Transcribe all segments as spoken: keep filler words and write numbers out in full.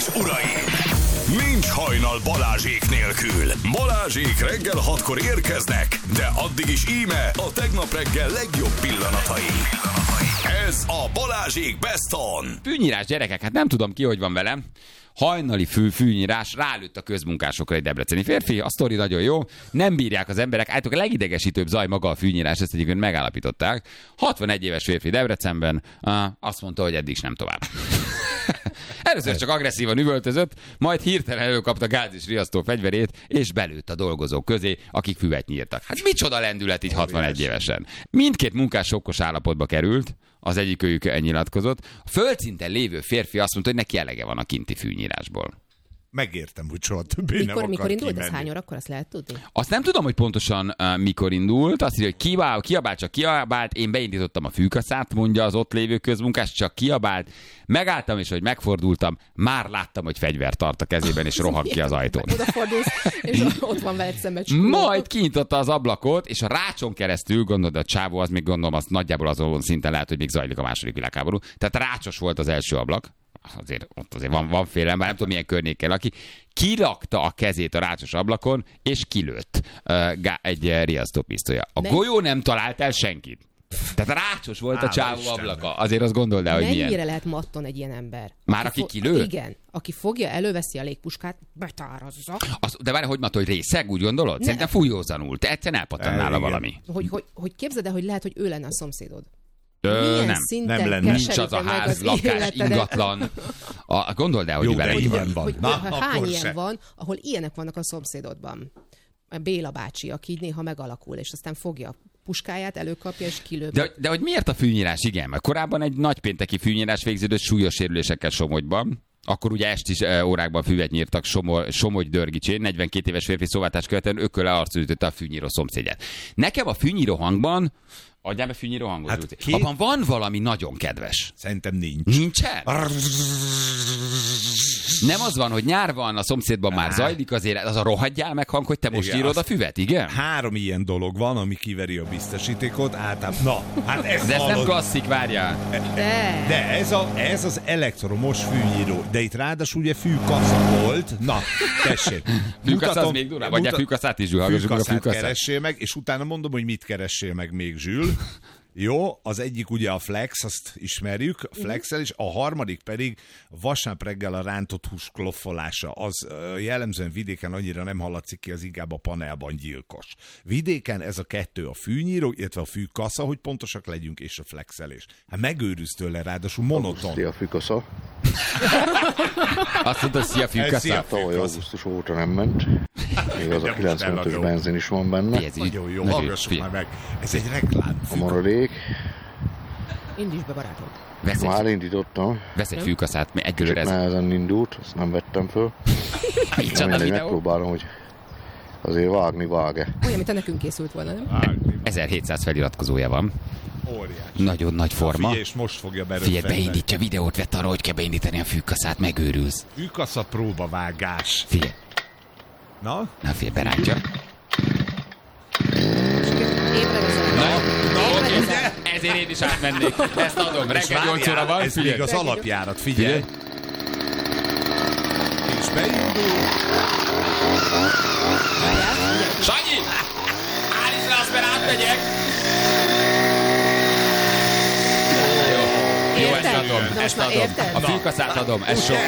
és uraim! Nincs hajnal Balázsék nélkül. Balázsék reggel hatkor érkeznek, de addig is íme a tegnap reggel legjobb pillanatai. Ez a Balázsék Best On. Fűnyírás, gyerekek, hát nem tudom ki, hogy van velem. Hajnali fű, fűnyírás, rálőtt a közmunkásokra egy debreceni férfi, a sztori nagyon jó, nem bírják az emberek, állítólag a legidegesítőbb zaj maga a fűnyírás, ezt egyébként megállapították. hatvanegy éves férfi Debrecenben azt mondta, hogy eddig is nem tovább. Először csak agresszívan üvöltözött, majd hirtelen előkapta gáz és riasztó fegyverét, és belőtt a dolgozók közé, akik füvet nyírtak. Hát micsoda lendület így hatvanegy évesen. Mindkét munkás sokkos állapotba került, az egyik őjük nyilatkozott. A földszinten lévő férfi azt mondta, hogy neki elege van a kinti fűnyírásból. Megértem, hogy soha többé mikor, nem akar Mikor indult kimenni. ez hány órakor, azt lehet tudni? Azt nem tudom, hogy pontosan uh, mikor indult. Azt írja, hogy kiabál, kiabált, csak kiabált. Én beindítottam a fűkaszát, mondja az ott lévő közmunkás, csak kiabált. Megálltam, és hogy megfordultam, már láttam, hogy fegyvert tart a kezében, és rohan ki az ajtón. Odafordulsz, és ott van veled szemben. Majd kinyitotta az ablakot, és a rácson keresztül, gondolod, a csávó, az még gondolom, az nagyjából azon szinten lehet, hogy még zajlik a második világháború. Tehát rácsos volt az első ablak. Azért, ott azért van, van félelem, bár nem tudom milyen környékkel, aki kirakta a kezét a rácsos ablakon, és kilőtt uh, egy uh, riasztópisztolya. A Men- golyó nem talált el senkit. Tehát rácsos volt Á, a csávó Istenben. Ablaka. Azért azt gondold el, hogy mennyire milyen. lehet matton egy ilyen ember? Már aki, aki kilő? Igen. Aki fogja, előveszi a légpuskát, betárazza. Az, de várj, hogy matol, hogy részeg, úgy gondolod? Ne. Szerintem fújózanul. Te egyszerűen elpattan nála valami. Hogy, hogy, hogy képzeld el, hogy lehet, hogy ő lenne a szomszédod. Ö, nem, nem lenne. Nincs az a ház, az lakás, életedet. Ingatlan. A, gondold el, hogy jó, vele hogy, van. van. Hogy, Na, hogy hány ilyen se. van, ahol ilyenek vannak a szomszédodban. A Béla bácsi, aki így néha megalakul, és aztán fogja a puskáját, előkapja, és kilő. De, de hogy miért a fűnyírás? Igen, mert korábban egy nagypénteki fűnyírás végződött súlyos sérülésekkel Somogyban. Akkor ugye estis órákban füvet nyírtak Somogy, Somogy Dörgicsén, negyvenkét éves férfi szóváltás követően ököle arcú ütötte a fűnyíró szomszédját. Nekem a fűnyíró hangban, adjál be fűnyíró hangot, hát két... abban van valami nagyon kedves. Szerintem nincs. Nincsen? Nem az van, hogy nyár van, a szomszédban már zajlik, azért az a rohadjál meg hang, hogy te most igen, írod a füvet, igen? Három ilyen dolog van, ami kiveri a biztosítékot, általában, na, hát ez De ez hallod. nem klasszik, várjál. De, De ez, a, ez az elektromos fűnyíró, de itt ráadásul ugye fűkasza volt, na, tessék. Fűkasza az még durvább, vagy a fűkaszát is, Zsül, hallgassuk meg a fűkaszát fűkaszát. keressél meg, és utána mondom, hogy mit keressél meg még, Zsül. Jó, az egyik ugye a Flex, azt ismerjük, a Flexel, és a harmadik pedig vasárnap reggel a rántott hús kloffolása. Az uh, jellemzően vidéken annyira nem hallatszik ki, az inkább a panelban gyilkos. Vidéken ez a kettő, a fűnyíró, illetve a fűkasza, hogy pontosak legyünk, és a flexelés. Hát megőrűz tőle, ráadásul monoton. Szia, fűkasza. Azt mondta, szia fűkasza. Tavaly augusztus óta nem ment. Még az a kilencvenötös benzin is van benne. Nagyon jó, hallgassuk már meg. Ez egy reklám. A maradék. indíts be, barátom. Vesz egy, Már indítottam. vesz egy fűkaszát, egyelőre ez. Nehezen indult, azt nem vettem föl. Micsoda Mindegy, videó. megpróbálom, hogy azért vágni vág-e. Olyan, mint a nekünk készült volna, nem? ezerhétszáz feliratkozója van. Óriás. Nagyon nagy forma. Figyelj, és most fogja berögteni. Figyelj, beindítja videót, vett arra, hogy kell beindítani a fűkaszát, megőrülsz. Fűkasza próbavágás. Figyelj, Na? na figyelj, berántja. Na, Na, oké, ezért én is átmennék. Ezt adom, reggel nyolc óra van. Ez Figyelj. még az alapjárat, figyelj. És beindul. Sanyi! Állítsd le azt, mert átmegyek! Jó, jó, ezt Érted? adom, Na, ezt most már adom. érted? A fűkaszát adom, ez sok.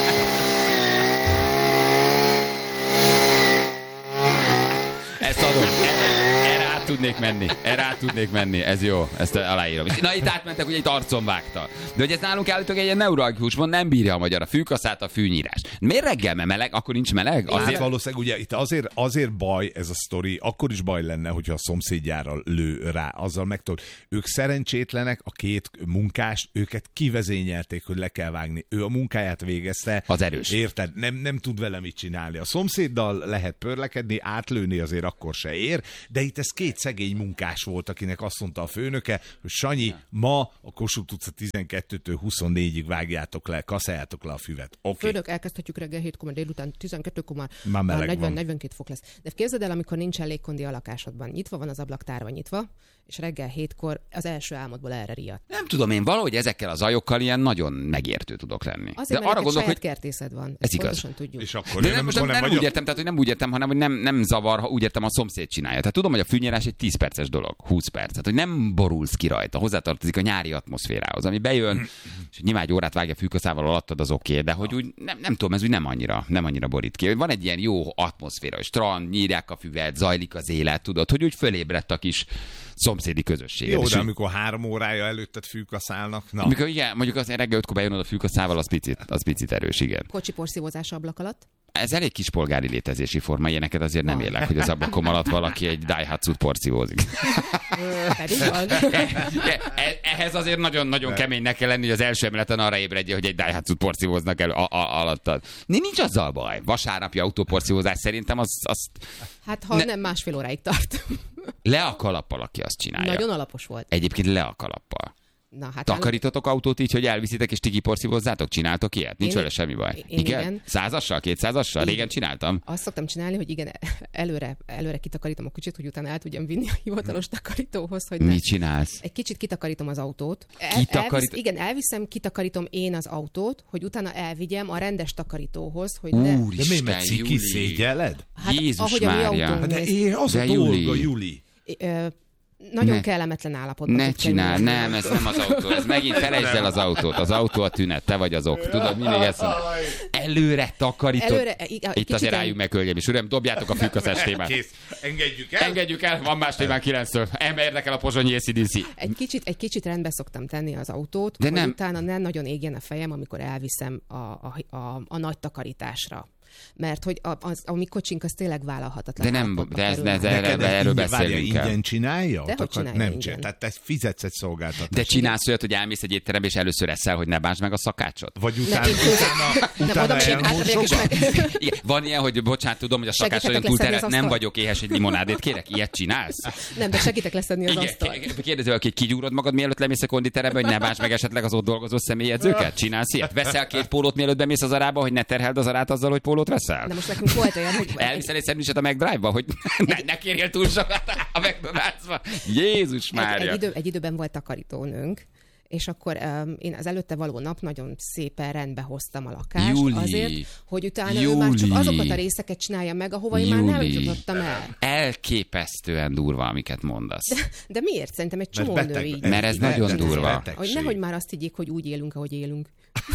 Ezt adom. Erre át tudnék menni. Erre át tudnék menni. Ez jó. Ezt aláírom. Na itt átmentek, ugye itt arcon vágta. De hogy ez nálunk állítólag egy ilyen neuralgikus van, nem bírja a magyar a fűkaszát, a fűnyírás. Miért reggel, mert meleg? Akkor nincs meleg? Azért Azért... valószínűleg ugye itt azért, azért baj ez a sztori, akkor is baj lenne, hogyha a szomszédjára lő rá, azzal megtudod. Ők szerencsétlenek, a két munkást, őket kivezényelték, hogy le kell vágni. Ő a munkáját végezte. Az erős. Érted? Nem, nem tud vele mit csinálni. A szomszéddal lehet pörlekedni, átlőni azért akkor se ér, de itt ez két egy szegény munkás volt, akinek azt mondta a főnöke, hogy Sanyi, ma a Kossuth utca tizenkettőtől huszonnégyig vágjátok le, kaszáljátok le a füvet. Okay. Főnök, elkezdhetjük reggel hétkor, délután tizenkettőkor már, már negyven negyvenkét fok lesz. De képzeld el, amikor nincsen légkondi a lakásodban. Nyitva van az ablak, tárva nyitva, és reggel hétkor az első álmodból erre riadt. Nem tudom, én valahogy ezekkel az zajokkal ilyen nagyon megértő tudok lenni. Azért, de arra gondolok, saját hogy kertészed van. ez igaz. Pontosan tudjuk. És akkor de én nem, most nem, nem, nem úgy értem, tehát hogy nem úgy értem, hanem hogy nem, nem zavar, ha úgy értem, a szomszéd csinálja. Tehát tudom, hogy a fűnyírás egy tíz perces dolog, húsz perc. Tehát, hogy nem borulsz ki rajta, hozzátartozik a nyári atmoszférához, ami bejön, és nyilván egy órát vágja fűkaszával alattad, az oké, okay, de hogy úgy nem, nem tudom, ez úgy nem annyira, nem annyira borít ki. Van egy ilyen jó atmoszféra, strand, nyírják a füvet, zajlik az élet, tudod, hogy úgy fölébredt a kis szomszédi közösség. Jó, de amikor három órája előtted fűkaszálnak, na. Amikor igen, mondjuk az reggel ötkor bejön oda fűkaszával, az picit, az picit erős, igen. Kocsi porszívózás ablak alatt. Ez elég kispolgári létezési forma, ilyeneket azért nem élek, hogy az ablakom alatt valaki egy Daihatsu-t porszívózik. Pedig van. Ehhez azért nagyon-nagyon keménynek kell lenni, hogy az első emeleten arra ébredje, hogy egy Daihatsu-t porszívóznak el a- a- alattad. Nincs azzal baj. Vasárnapi autóporszívózás szerintem az... az Hát ha ne... nem másfél óráig tart. Le a kalappal, aki azt csinálja. Nagyon alapos volt. Egyébként le a kalappal. Na, hát Takarítotok autót így, hogy elviszitek és ti kiporszívozzátok? Csináltok ilyet? Nincs Én- vele semmi baj. én igen? igen. Százassal, kétszázassal? Igen. Régen csináltam. Azt szoktam csinálni, hogy igen, előre, előre kitakarítom a kicsit, hogy utána el tudjam vinni a hivatalos takarítóhoz, hogy ne. Mit csinálsz? Egy kicsit kitakarítom az autót. El, Kitakarít- elvisz, igen, elviszem, kitakarítom én az autót, hogy utána elvigyem a rendes takarítóhoz, hogy ne... De Úristen, miért meg ciki Júli. szégyelled? Hát, Jézus ahogy a mi Mária. autónk De néz- én, az De a Júli. dolga, Júli. Ö, nagyon Ne. kellemetlen állapotban. Ne tud csinál, kerülni. nem, ez nem az autó, ez megint felejtsd el az autót. Az autó a tünet, te vagy az ok. Tudod, mindig ezt mondom. Előre takarítod. Előre, igen, Itt kicsit azért el- álljunk meg, hölgyeim és uram, dobjátok a fűkaszás témát. Kész. Engedjük el. Engedjük el, van más témán kilenctől. Ember érdekel a pozsonyi á cé dé cé. Egy kicsit, egy kicsit rendbe szoktam tenni az autót, De hogy nem. utána ne nagyon égjen a fejem, amikor elviszem a, a, a, a nagy takarításra. Mert hogy a, az, a mi kocsink az tényleg vállalhatatlan. De nem, állapotba de ez, kerül. ez, Neked erről, ez erről ingyen- várja, beszélünk kell. ingyen csinálja? De hogy Takar- csinálja Nem ingyen? csinálja. Tehát te fizetsz egy szolgáltatást. De csinálsz olyat, hogy elmész egy étterembe, és először eszel, hogy ne bántsd meg a szakácsot? Vagy Ne, utána, én utána, nem, utána oda megyek, átmegyek, és elmosogat? meg... Igen, van ilyen, hogy bocsánat, tudom, hogy a szakács Segíthetek nagyon túl leszedni az terhelt, nem asztalt? vagyok éhes, egy limonádét kérek? Ilyet csinálsz? Nem, de segítek leszedni az Igen, asztalt. kérdező, hogy kigyúrod magad, mielőtt lemész a konditerembe, hogy ne bánts meg esetleg az ott dolgozó személyedzőket? Csinálsz ilyet? Veszel két pólót, mielőtt bemész az arába, hogy ne terheld az arát azzal, hogy pólót veszel? De most nekünk volt olyan, hogy... Elviszel egy szendvicset a McDrive-ba, hogy ne, ne kérjél túl sokat a McDonald's-ba. Jézus egy, Mária! egy, idő, egy időben volt takarítónőnk, és akkor um, én az előtte való nap nagyon szépen rendbe hoztam a lakást, Júli. azért, hogy utána Júli. ő már csak azokat a részeket csinálja meg, ahova én már nem Júli. jutottam el. Elképesztően durva, amiket mondasz. De miért? Szerintem egy csomó Mert nő beteg- így. Mert ez beteg- nagyon beteg- durva. betegség. Hogy nehogy már azt higgyék, hogy úgy élünk, ahogy élünk.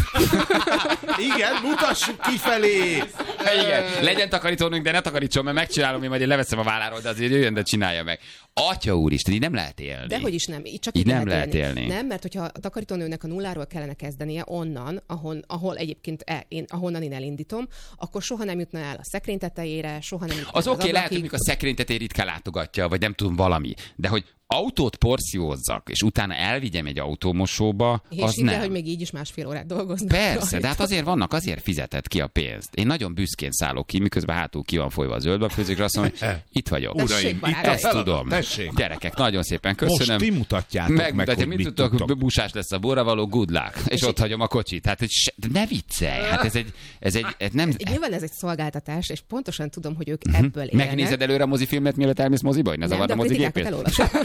Igen, mutassuk kifelé! Igen, legyen takarítónünk, de ne takarítson, mert megcsinálom, én majd én leveszem a válláról, de azért jöjjön, de csinálja meg. Atya úristen, így nem lehet élni. Dehogy is nem. Így csak Így így nem lehet élni. Nem, mert hogyha a takarítónőnek a nulláról kellene kezdenie onnan, ahon, ahol egyébként el, én, ahonnan én elindítom, akkor soha nem jutna el a szekrény tetejére, soha nem jutna Az el oké, okay, lehet, hogy ablakig. mikor a szekrénytetén ritkán látogatja, vagy nem tudom, valami. De hogy autót porszívózzak, és utána elvigyem egy autómosóba, És az hidd el, nem. hogy még így is másfél órát dolgoznak. Persze, rajta. de hát azért vannak, azért fizetett ki a pénzt. Én nagyon büszkén szállok ki, miközben hátul ki van folyva a zöldbabfőzők, és azt mondom, hogy itt vagyok. Tessék, Uraim, itt barátom. a Ezt feladat, tudom. tessék. Gyerekek, nagyon szépen köszönöm. Most ti mutatjátok meg, Megmutatja, hogy mit mit tudtok, tudtok. busás lesz a borra való, good luck. És, és ott hagyom a kocsit. Hát, hogy se, de ne viccelj. Hát ez egy, ez egy, ez nem... Nyilván ez egy szolgáltatás, és pontosan tudom, hogy ők ebből élnek. Megnézed előre a mozifilmet, mielőtt elmész moziba, hogy ne Nem, zavard de a a kritikákat mozigépét? elolvasom.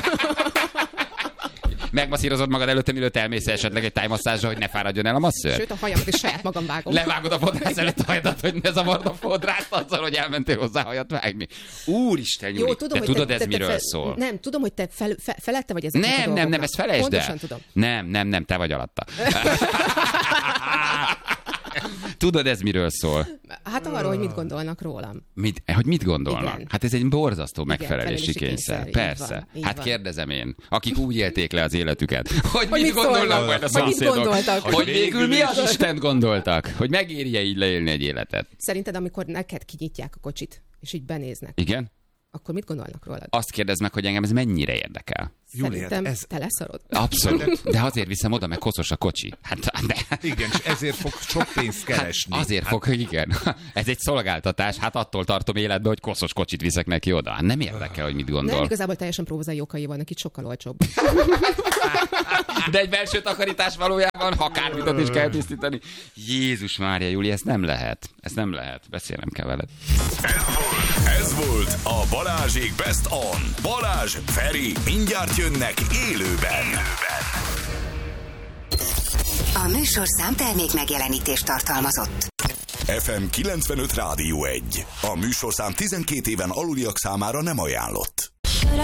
Megmasszírozod magad előtte, mielőtt elmész esetleg egy tájmasszázsra, hogy ne fáradjon el a masször? Sőt, a hajamat is saját magam vágom. Levágod a fodrász előtt a hajadat, hogy ne zavard a fodrászt azzal, hogy elmentél hozzá hajat vágni. Úristen, Júli, Jó, tudom, te hogy tudod, te, ez te, miről te, szól? Nem, tudom, hogy te fel, fe, felette vagy ezeknek a Nem, nem, dolgoknak. nem, ezt felejtsd Pontosan el. tudom. Nem, nem, nem, te vagy alatta. Tudod, ez miről szól? Hát arról, hogy mit gondolnak rólam. Mit, hogy mit gondolnak? Igen. Hát ez egy borzasztó Igen, megfelelési felelési kényszer. kényszer, így Persze. van, így Hát van. kérdezem én, akik úgy élték le az életüket, hogy, Hogy mit mit gondolnak szólnak? majd a Hogy mit szomszédok. gondoltak? Hogy Hogy végül mi végül az Isten gondoltak? Hogy megéri-e így leélni egy életet? Szerinted, amikor neked kinyitják a kocsit, és így benéznek, Igen? akkor mit gondolnak rólad? Azt kérdezd meg, hogy engem ez mennyire érdekel. Szerintem ez... te leszarod. Abszolút. De azért viszem oda, mert koszos a kocsi. Hát, de... Igen, és ezért fog sok pénzt keresni. Hát azért hát... fog, hogy igen. Ez egy szolgáltatás, hát attól tartom életbe, hogy koszos kocsit viszek neki oda. Hát nem érdekel, hogy mit gondol. Nem, igazából teljesen próbozai okai vannak, itt sokkal olcsóbb. De egy belső takarítás valójában, ha akármitot is kell tisztítani. Jézus Mária, Júli, ez nem lehet. Ez nem lehet. Beszélnem kell veled. Ez volt, ez volt a Balázsék Best On. Balázs, Feri, mindjárt jönnek élőben. élőben. A műsorszám termék megjelenítést tartalmazott. ef em kilencvenöt Rádió egy. A műsorszám tizenkét éven aluliak számára nem ajánlott.